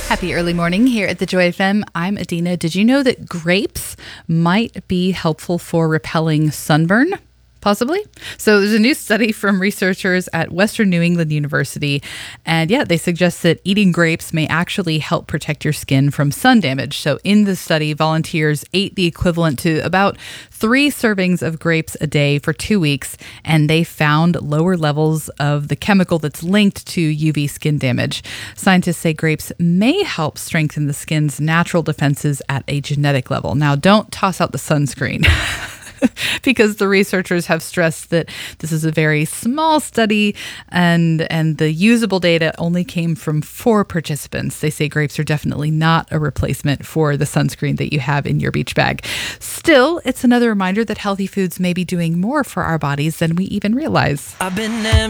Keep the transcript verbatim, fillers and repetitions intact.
Happy early morning here at the Joy F M. I'm Adina. Did you know that grapes might be helpful for repelling sunburn? Possibly. So there's a new study from researchers at Western New England University. And yeah, they suggest that eating grapes may actually help protect your skin from sun damage. So in the study, volunteers ate the equivalent to about three servings of grapes a day for two weeks. And they found lower levels of the chemical that's linked to U V skin damage. Scientists say grapes may help strengthen the skin's natural defenses at a genetic level. Now, don't toss out the sunscreen. Because the researchers have stressed that this is a very small study and and the usable data only came from four participants. They say grapes are definitely not a replacement for the sunscreen that you have in your beach bag. Still, it's another reminder that healthy foods may be doing more for our bodies than we even realize. I've been